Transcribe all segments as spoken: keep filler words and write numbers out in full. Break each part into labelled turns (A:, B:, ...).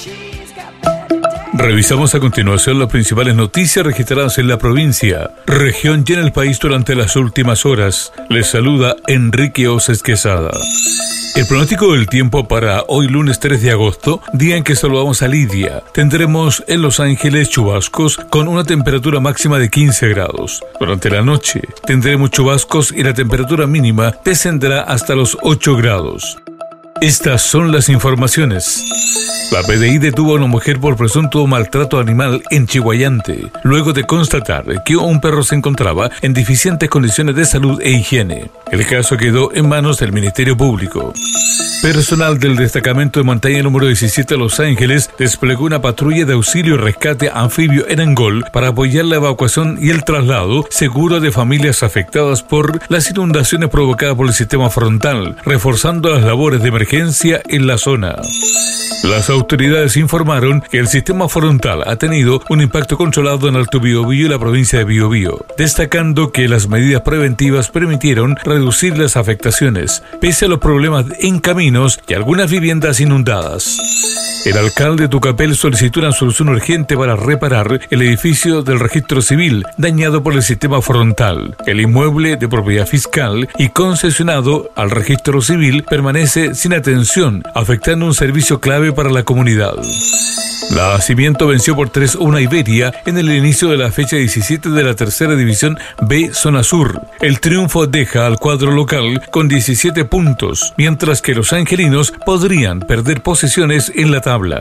A: Revisamos a continuación las principales noticias registradas en la provincia, región y en el país durante las últimas horas. Les saluda Enrique Oces Quesada. El pronóstico del tiempo para hoy lunes tres de agosto, día en que saludamos a Lidia. Tendremos en Los Ángeles chubascos con una temperatura máxima de quince grados. Durante la noche tendremos chubascos y la temperatura mínima descenderá hasta los ocho grados. Estas son las informaciones. La P D I detuvo a una mujer por presunto maltrato animal en Chiguayante, luego de constatar que un perro se encontraba en deficientes condiciones de salud e higiene. El caso quedó en manos del Ministerio Público. Personal del destacamento de montaña número diecisiete de Los Ángeles desplegó una patrulla de auxilio y rescate anfibio en Angol para apoyar la evacuación y el traslado seguro de familias afectadas por las inundaciones provocadas por el sistema frontal, reforzando las labores de emergencia en la zona. Las autoridades informaron que el sistema frontal ha tenido un impacto controlado en Alto Biobío y la provincia de Biobío, destacando que las medidas preventivas permitieron reducir las afectaciones, pese a los problemas en caminos y algunas viviendas inundadas. El alcalde de Tucapel solicitó una solución urgente para reparar el edificio del registro civil dañado por el sistema frontal. El inmueble de propiedad fiscal y concesionado al registro civil permanece sin atención, afectando un servicio clave para la comunidad. La Cimiento venció por tres a uno a Iberia en el inicio de la fecha diecisiete de la tercera división B Zona Sur. El triunfo deja al cuadro local con diecisiete puntos, mientras que los angelinos podrían perder posiciones en la tabla.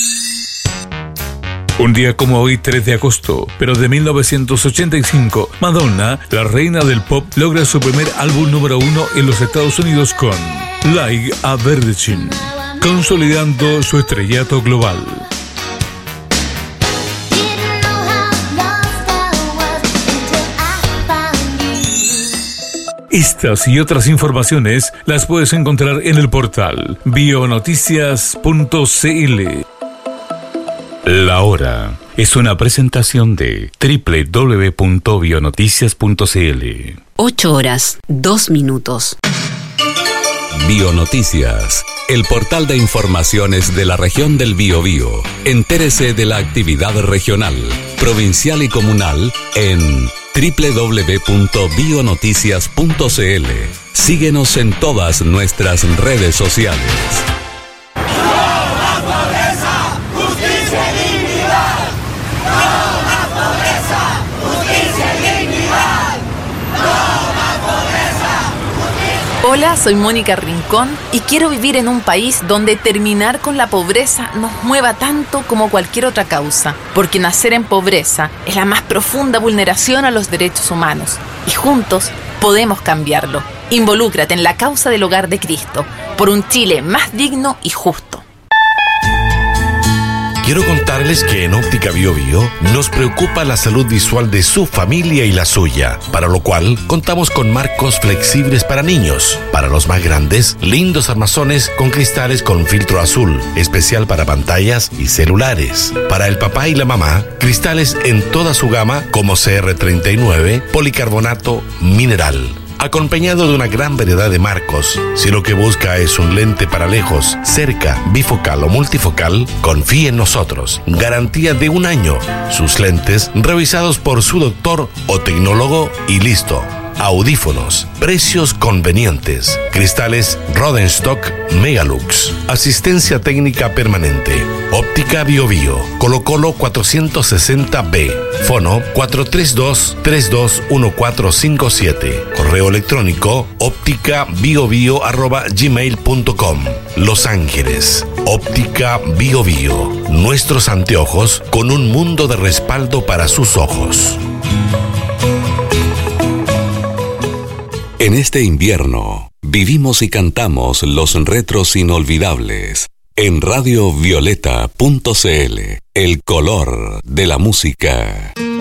A: Un día como hoy, tres de agosto, pero de mil novecientos ochenta y cinco, Madonna, la reina del pop, logra su primer álbum número uno en los Estados Unidos con Like a Virgin, consolidando su estrellato global. Estas y otras informaciones las puedes encontrar en el portal bionoticias punto c l. La hora es una presentación de doble u doble u doble u punto bionoticias punto c l.
B: ocho horas, dos minutos.
C: Bionoticias, el portal de informaciones de la región del Biobío. Entérese de la actividad regional, provincial y comunal en doble u doble u doble u punto bionoticias punto c l. Síguenos en todas nuestras redes sociales.
D: Hola, soy Mónica Rincón y quiero vivir en un país donde terminar con la pobreza nos mueva tanto como cualquier otra causa, porque nacer en pobreza es la más profunda vulneración a los derechos humanos y juntos podemos cambiarlo. Involúcrate en la causa del Hogar de Cristo, por un Chile más digno y justo.
E: Quiero contarles que en Óptica Biobío nos preocupa la salud visual de su familia y la suya, para lo cual contamos con marcos flexibles para niños. Para los más grandes, lindos armazones con cristales con filtro azul, especial para pantallas y celulares. Para el papá y la mamá, cristales en toda su gama como C R treinta y nueve, policarbonato, mineral, acompañado de una gran variedad de marcos. Si lo que busca es un lente para lejos, cerca, bifocal o multifocal, confíe en nosotros. Garantía de un año. Sus lentes revisados por su doctor o tecnólogo y listo. Audífonos, precios convenientes, cristales Rodenstock Megalux, asistencia técnica permanente. Óptica Biobío, Colo Colo cuatrocientos sesenta B, fono cuatro tres dos, tres dos uno cuatro cinco siete, correo electrónico ópticabiobío arroba gmail punto com. Los Ángeles, Óptica Biobío, nuestros anteojos con un mundo de respaldo para sus ojos.
C: En este invierno, vivimos y cantamos los retros inolvidables. En radio violeta punto c l, el color de la música.